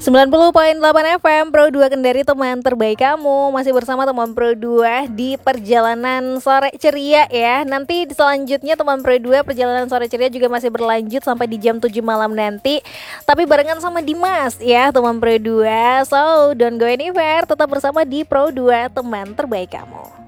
90,8 FM Pro 2 Kendari, teman terbaik kamu. Masih bersama teman Pro 2 di perjalanan sore ceria ya. Nanti selanjutnya teman Pro 2 perjalanan sore ceria juga masih berlanjut sampai di jam 7 malam nanti. Tapi barengan sama Dimas ya teman Pro 2. So don't go anywhere, tetap bersama di Pro 2 teman terbaik kamu.